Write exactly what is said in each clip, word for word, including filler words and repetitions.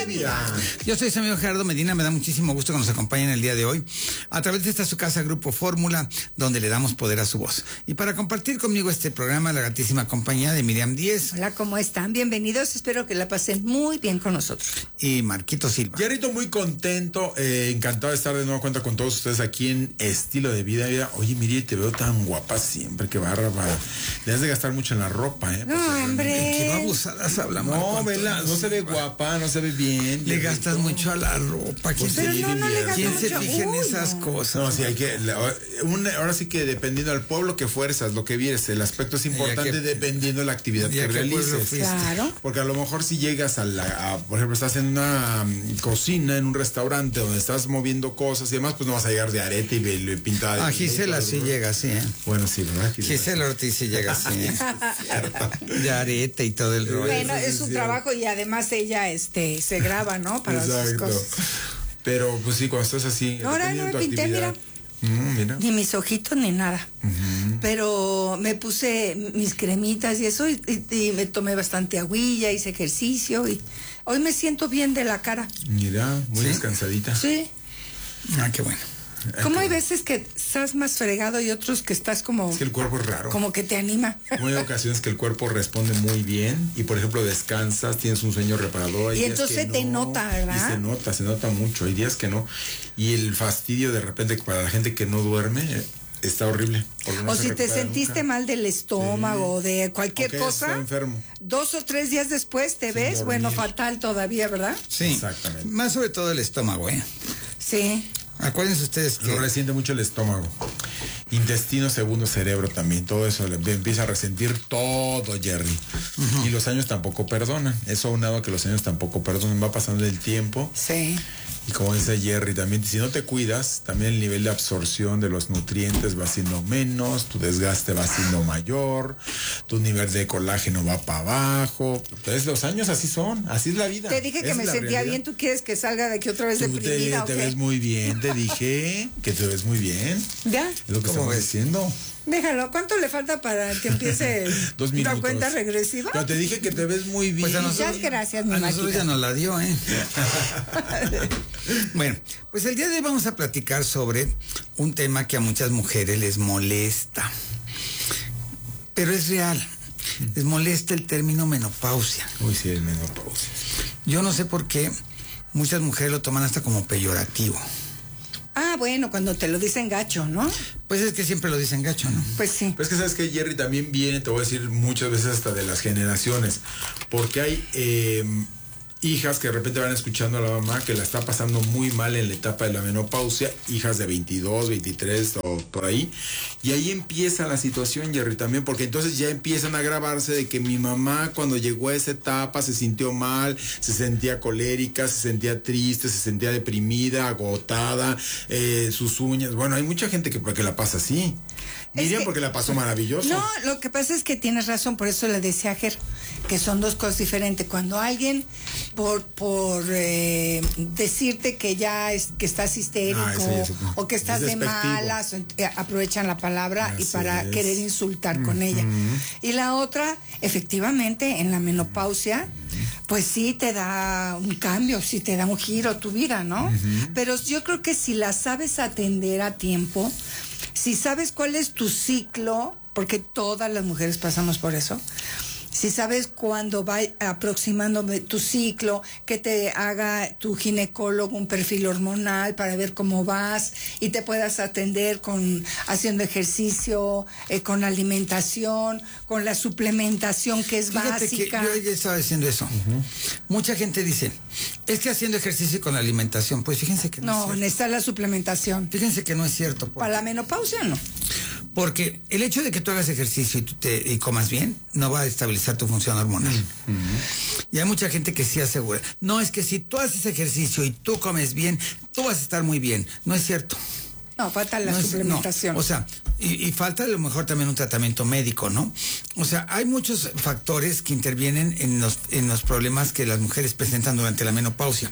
vida. Yo soy su amigo Gerardo Medina, me da muchísimo gusto que nos acompañen el día de hoy a través de esta su casa Grupo Fórmula, donde le damos poder a su voz. Y para compartir conmigo este programa, la gratísima compañía de Miriam Díez. Hola, ¿cómo están? Bienvenidos, espero que la pasen muy bien con nosotros. Y Marquito Silva. Yarito, muy contento, eh, encantado de estar de nuevo cuenta con todos ustedes aquí en Estilo de Vida. Vida. Oye, Miri, te veo tan guapa siempre, qué bárbara. Le has de gastar mucho en la ropa, ¿eh? No, hombre. Qué babosadas habla No, Marco vela, no se ve guapa, no se ve bien. Le Yarito. gastas mucho a la ropa. ¿Quién, Pues se, sí, no, no le ¿quién gastas se mucho. fija en Uy, esas no. cosas? No, sí, hay que. La, una, ahora sí que dependiendo del pueblo que fuerzas, lo que vieres, el aspecto es importante que- dependiendo de la actividad ya que que pueblo realices. fuiste. Claro. Porque a lo mejor si llegas a la, a, por ejemplo, estás en una um, cocina, en un restaurante donde estás moviendo cosas y demás, pues no vas a llegar de arete y, y, y pintada. A de Gisela sí llega, sí, ¿eh? Bueno, sí, ¿verdad? Gisela Ortiz sí llega así, ¿eh? De arete y todo el rollo. Bueno, sí, es sí, su sí. trabajo y además ella este se graba, ¿no? Para sus Exacto. cosas. Pero pues sí, cuando estás así. Ahora dependiendo no me de tu pinté, actividad. Mm, mira. Ni mis ojitos ni nada. Ujú. Pero me puse mis cremitas y eso y, y- y me tomé bastante agüilla, hice ejercicio y hoy me siento bien de la cara. Mira, muy ¿Sí? descansadita. Sí. Ah, qué bueno. ¿Cómo hay veces que estás más fregado y otros que estás como, Es que el cuerpo es raro. como que te anima? Muy hay ocasiones que el cuerpo responde muy bien y, por ejemplo, descansas, tienes un sueño reparador. hay Y días entonces que te no, nota, ¿verdad? Y se nota, se nota mucho. Hay días que no. Y el fastidio de repente para la gente que no duerme eh, está horrible. porque no O se si te recupera sentiste nunca. mal del estómago o de cualquier O que cosa, está enfermo. dos o tres días después te Sin ves, dormir. bueno, fatal todavía, ¿verdad? Sí. Exactamente. Más sobre todo el estómago, ¿eh? Sí. Acuérdense ustedes que Lo resiente mucho el estómago. Intestino, segundo cerebro también. Todo eso le empieza a resentir todo, Jerry. Y los años tampoco perdonan. Eso aunado a que los años tampoco perdonan. Va pasando el tiempo. Sí. Y como dice Jerry, también si no te cuidas, también el nivel de absorción de los nutrientes va siendo menos, tu desgaste va siendo mayor, tu nivel de colágeno va para abajo. Entonces los años así son, así es la vida. Te dije que Esa me es la sentía realidad. bien, ¿tú quieres que salga de aquí otra vez Tú te, deprimida o te qué? ves muy bien, te dije que te ves muy bien. ¿Ya? Es lo que ¿Cómo estamos ves? diciendo. Déjalo, ¿cuánto le falta para que empiece Dos la minutos. cuenta regresiva? Pero te dije que te ves muy bien. Pues a nosotros, Muchas gracias, mi a nosotros máquina. ya nos la dio, ¿eh? Bueno, pues el día de hoy vamos a platicar sobre un tema que a muchas mujeres les molesta. Pero es real. Les molesta el término menopausia. Uy, sí, el menopausia. Yo no sé por qué muchas mujeres lo toman hasta como peyorativo. Ah, bueno, cuando te lo dicen gacho, ¿no? Pues es que siempre lo dicen gacho, ¿no? Pues sí. Pero es que sabes que Jerry también viene, te voy a decir muchas veces hasta de las generaciones, porque hay eh, hijas que de repente van escuchando a la mamá que la está pasando muy mal en la etapa de la menopausia, hijas de veintidós, veintitrés o por ahí, y ahí empieza la situación, Jerry, también, porque entonces ya empiezan a agravarse de que mi mamá cuando llegó a esa etapa se sintió mal, se sentía colérica, se sentía triste, se sentía deprimida, agotada, eh, sus uñas, bueno, hay mucha gente que porque la pasa así. Es Miriam que- porque la pasó maravilloso. No, lo que pasa es que tienes razón, por eso le decía a Ger, que son dos cosas diferentes. Cuando alguien, por por eh, decirte que ya es, que estás histérico Ah, eso ya es- o que estás es de despectivo. malas, eh, aprovechan la palabra y Así para es. querer insultar con ella. Y la otra, efectivamente, en la menopausia, pues sí te da un cambio, sí te da un giro a tu vida, ¿no? Pero yo creo que si la sabes atender a tiempo, si sabes cuál es tu ciclo, porque todas las mujeres pasamos por eso, si sabes cuándo va aproximando tu ciclo, que te haga tu ginecólogo un perfil hormonal para ver cómo vas y te puedas atender con haciendo ejercicio, eh, con alimentación, con la suplementación que es Fíjate básica. que yo ya estaba diciendo eso. Mucha gente dice, es que haciendo ejercicio con la alimentación, pues fíjense que no, No, es cierto. necesita la suplementación. Fíjense que no es cierto. Porque, Para la menopausia no. porque el hecho de que tú hagas ejercicio y, tú te, y comas bien, no va a estabilizar tu función hormonal. Y hay mucha gente que sí asegura, no, es que si tú haces ejercicio y tú comes bien, tú vas a estar muy bien. No es cierto. No, falta la No es- suplementación. no. O sea, y, y falta a lo mejor también un tratamiento médico, ¿no? O sea, hay muchos factores que intervienen en los, en los problemas que las mujeres presentan durante la menopausia.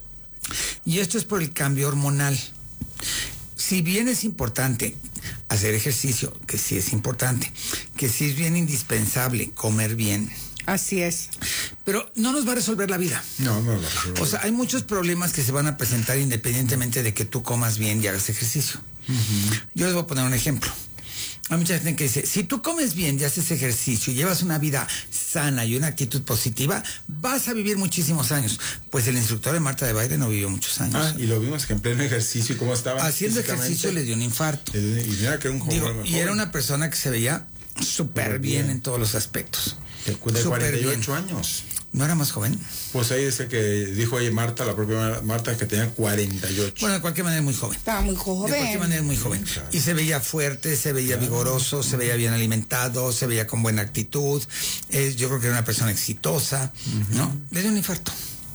Y esto es por el cambio hormonal. Si bien es importante hacer ejercicio, que sí es importante, que sí es bien indispensable comer bien, Así es. pero no nos va a resolver la vida. No, no va a resolver. O sea, hay muchos problemas que se van a presentar independientemente de que tú comas bien y hagas ejercicio. Uh-huh. Yo les voy a poner un ejemplo. Hay mucha gente que dice, si tú comes bien y haces ejercicio y llevas una vida sana y una actitud positiva, vas a vivir muchísimos años. Pues el instructor de Marta de Baile no vivió muchos años. Ah, y lo vimos que en pleno ejercicio y cómo estaba. Haciendo ejercicio le dio un infarto. Y mira que era un joven. Digo, y era una persona que se veía súper bien. bien en todos los aspectos. De, de cuarenta y ocho años. ¿No era más joven? Pues ahí dice que dijo oye Marta, la propia Marta, que tenía cuarenta y ocho. Bueno, de cualquier manera es muy joven. Estaba muy joven. De cualquier manera es muy joven. Claro. Y se veía fuerte, se veía claro. vigoroso, se veía bien alimentado, se veía con buena actitud. Eh, yo creo que era una persona exitosa, uh-huh. ¿no? Le dio un infarto.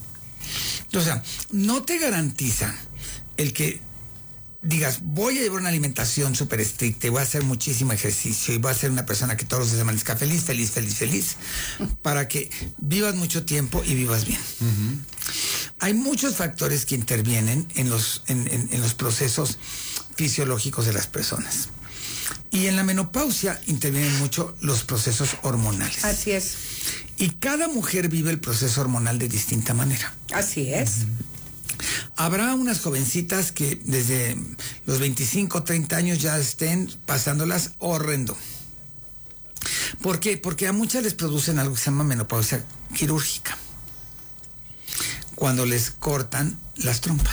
O sea, no te garantiza el que digas, voy a llevar una alimentación súper estricta y voy a hacer muchísimo ejercicio y voy a ser una persona que todos los días amanezca feliz, feliz, feliz, feliz, para que vivas mucho tiempo y vivas bien. Uh-huh. Hay muchos factores que intervienen en los, en, en, en los procesos fisiológicos de las personas. Y en la menopausia intervienen mucho los procesos hormonales. Así es. Y cada mujer vive el proceso hormonal de distinta manera. Así es. Uh-huh. Habrá unas jovencitas que desde los veinticinco, treinta años ya estén pasándolas horrendo. ¿Por qué? Porque a muchas les producen algo que se llama menopausia quirúrgica. Cuando les cortan las trompas.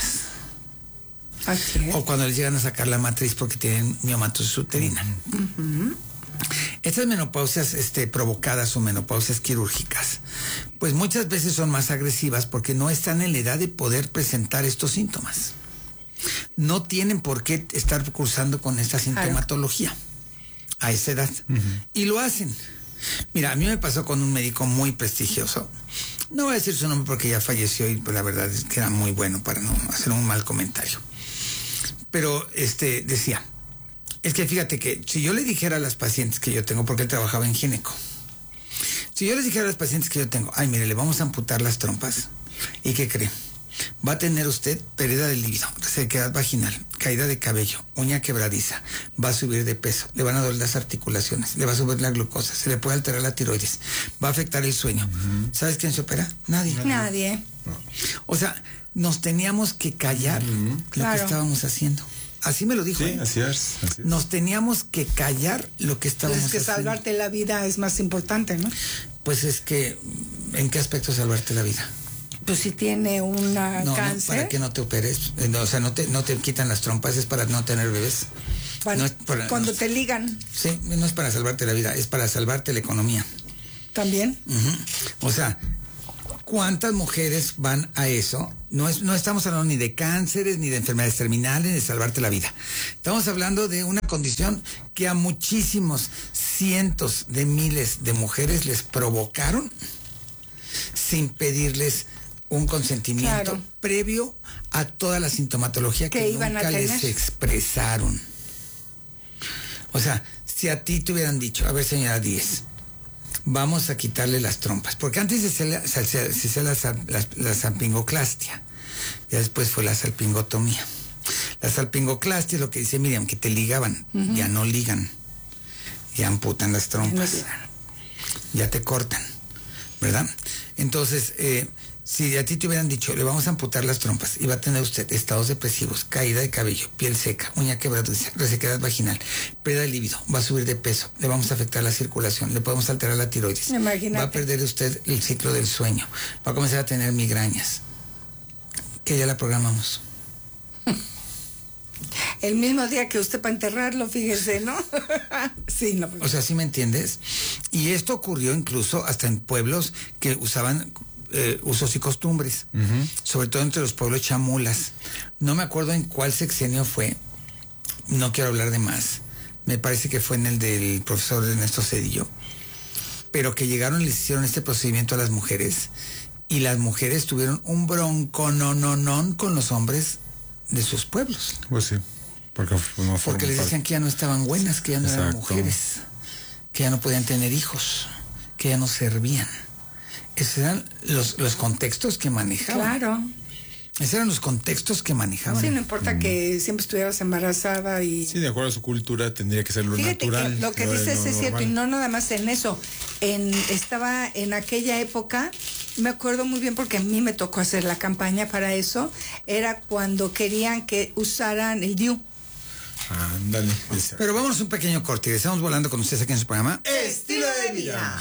Así es. O cuando les llegan a sacar la matriz porque tienen miomatosis uterina. Uh-huh. Estas menopausias este, provocadas o menopausias quirúrgicas, pues muchas veces son más agresivas porque no están en la edad de poder presentar estos síntomas. No tienen por qué estar cursando con esta sintomatología a esa edad. Uh-huh. Y lo hacen. Mira, a mí me pasó con un médico muy prestigioso. No voy a decir su nombre porque ya falleció y pues, la verdad es que era muy bueno para no hacer un mal comentario. Pero este decía... Es que fíjate que si yo le dijera a las pacientes que yo tengo, porque él trabajaba en gineco, si yo les dijera a las pacientes que yo tengo, ay, mire, le vamos a amputar las trompas, ¿y qué cree? Va a tener usted pérdida de líbido, resequedad vaginal, caída de cabello, uña quebradiza, va a subir de peso, le van a doler las articulaciones, le va a subir la glucosa, se le puede alterar la tiroides, va a afectar el sueño. Uh-huh. ¿Sabes quién se opera? Nadie. Nadie. O sea, nos teníamos que callar uh-huh. lo claro. que estábamos haciendo. Así me lo dijo. Sí, ¿eh? así es, así es. Nos teníamos que callar lo que estábamos haciendo. Pues es que haciendo. salvarte la vida es más importante, ¿no? Pues es que, ¿en qué aspecto salvarte la vida? Pues si tiene una no, cáncer. No, para que no te operes. O sea, no te, no te quitan las trompas, es para no tener bebés. Para, no es para, cuando no, te ligan. Sí, no es para salvarte la vida, es para salvarte la economía. ¿También? Uh-huh. O sea... ¿Cuántas mujeres van a eso? No, es, no estamos hablando ni de cánceres, ni de enfermedades terminales, ni de salvarte la vida. Estamos hablando de una condición que a muchísimos cientos de miles de mujeres les provocaron sin pedirles un consentimiento claro. previo a toda la sintomatología que iban nunca a tener? les expresaron. O sea, si a ti te hubieran dicho, a ver señora Díez, vamos a quitarle las trompas, porque antes se hacía la, se hacía la, la, la salpingoclastia, ya después fue la salpingotomía. La salpingoclastia es lo que dice Miriam, que te ligaban, uh-huh. ya no ligan, ya amputan las trompas, ya te cortan, ¿verdad? Entonces, eh, si a ti te hubieran dicho, le vamos a amputar las trompas, y va a tener usted estados depresivos, caída de cabello, piel seca, uña quebradiza, resequedad vaginal, pérdida de líbido, va a subir de peso, le vamos a afectar la circulación, le podemos alterar la tiroides, Imagínate. va a perder usted el ciclo del sueño, va a comenzar a tener migrañas, que ya la programamos. El mismo día que usted para enterrarlo, fíjese, ¿no? Sí, no. O sea, ¿sí me entiendes? Y esto ocurrió incluso hasta en pueblos que usaban... Eh, usos y costumbres, uh-huh. sobre todo entre los pueblos chamulas. No me acuerdo en cuál sexenio fue, no quiero hablar de más, me parece que fue en el del profesor Ernesto Cedillo, pero que llegaron y les hicieron este procedimiento a las mujeres, y las mujeres tuvieron un bronconononón con los hombres de sus pueblos. Pues sí, porque, no porque les decían que ya no estaban buenas, que ya no Exacto. eran mujeres, que ya no podían tener hijos, que ya no servían. Esos eran los, los contextos que manejaban. Claro. Esos eran los contextos que manejaban. Sí, no importa mm. que siempre estuvieras embarazada y... Sí, de acuerdo a su cultura tendría que ser lo Fíjate natural. Que lo que lo dices lo es cierto, normal. y no nada más en eso. En, estaba en aquella época, me acuerdo muy bien porque a mí me tocó hacer la campaña para eso, era cuando querían que usaran el D I U. Ándale. Pero vámonos un pequeño corte. Estamos volando con ustedes aquí en su programa Estilo de Vida.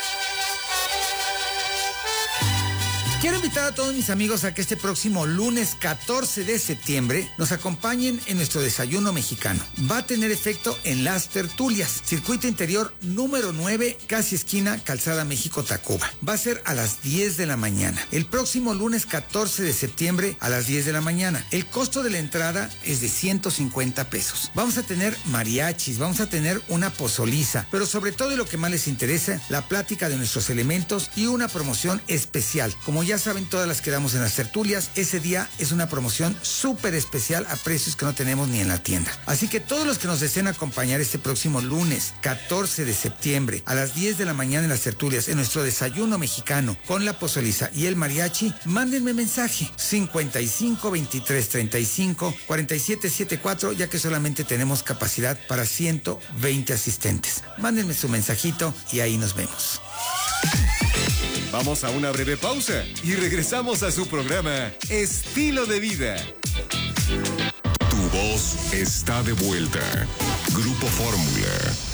Quiero invitar a todos mis amigos a que este próximo lunes catorce de septiembre nos acompañen en nuestro desayuno mexicano. Va a tener efecto en Las Tertulias, circuito interior número nueve, casi esquina Calzada México-Tacuba. Va a ser a las diez de la mañana. El próximo lunes catorce de septiembre a las diez de la mañana. El costo de la entrada es de ciento cincuenta pesos. Vamos a tener mariachis, vamos a tener una pozoliza, pero sobre todo y lo que más les interesa, la plática de nuestros elementos y una promoción especial. Como ya Ya saben, todas las que damos en las tertulias, ese día es una promoción súper especial a precios que no tenemos ni en la tienda. Así que todos los que nos deseen acompañar este próximo lunes, catorce de septiembre, a las diez de la mañana en las tertulias, en nuestro desayuno mexicano, con la pozoliza y el mariachi, mándenme mensaje, cincuenta y cinco, veintitrés, treinta y cinco, cuarenta y siete setenta y cuatro, ya que solamente tenemos capacidad para ciento veinte asistentes. Mándenme su mensajito y ahí nos vemos. Vamos a una breve pausa y regresamos a su programa Estilo de Vida. Tu voz está de vuelta. Grupo Fórmula.